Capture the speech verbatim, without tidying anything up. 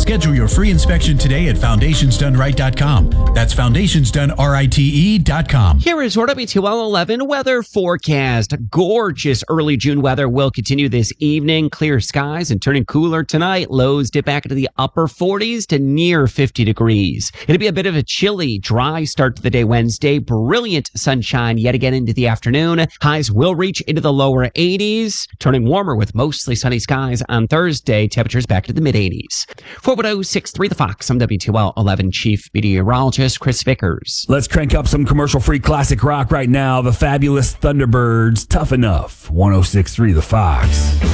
Schedule your free inspection today at foundations done right dot com. That's foundations done right dot com. Here is your W T L eleven weather forecast. Gorgeous early June weather will continue this evening. Clear skies and turning cooler tonight. Lows dip back into the upper forties to near fifty degrees. It'll be a bit of a chilly, dry start to the day Wednesday. Brilliant sunshine yet again into the afternoon. Highs will reach into the lower eighties, turning warmer with mostly sunny skies on Thursday. Temperatures back to the mid eighties. four one zero six three The Fox. I'm W T L eleven Chief Meteorologist Chris Vickers. Let's crank up some commercial-free classic rock right now. The fabulous Thunderbirds, Tough Enough. one oh six point three The Fox.